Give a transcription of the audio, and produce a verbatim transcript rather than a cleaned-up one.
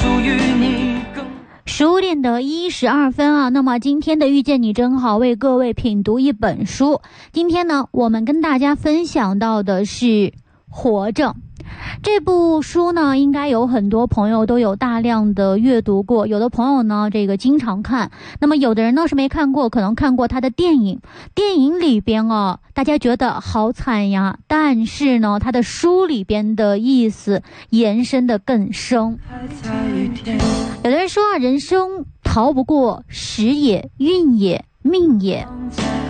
十五点的一十二分啊，那么今天的遇见你正好为各位品读一本书。今天呢，我们跟大家分享到的是《活着》这部书呢，应该有很多朋友都有大量的阅读过，有的朋友呢这个经常看，那么有的人呢是没看过，可能看过他的电影。电影里边啊，大家觉得好惨呀，但是呢他的书里边的意思延伸的更深。有的人说啊，人生逃不过时也、运也、命也。